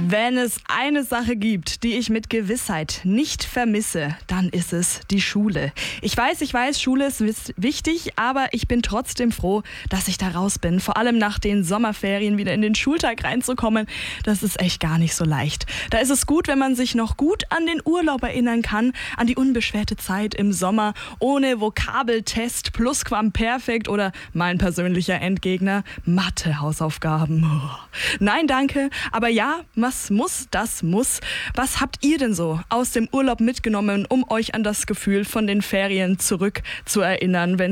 Wenn es eine Sache gibt, die ich mit Gewissheit nicht vermisse, dann ist es die Schule. Ich weiß, Schule ist wichtig, aber ich bin trotzdem froh, dass ich da raus bin. Vor allem nach den Sommerferien wieder in den Schultag reinzukommen, das ist echt gar nicht so leicht. Da ist es gut, wenn man sich noch gut an den Urlaub erinnern kann, an die unbeschwerte Zeit im Sommer, ohne Vokabeltest, Plusquamperfekt oder mein persönlicher Endgegner, Mathe-Hausaufgaben. Nein, danke, aber ja, was muss, das muss. Was habt ihr denn so aus dem Urlaub mitgenommen, um euch an das Gefühl von den Ferien zurück zu erinnern, wenn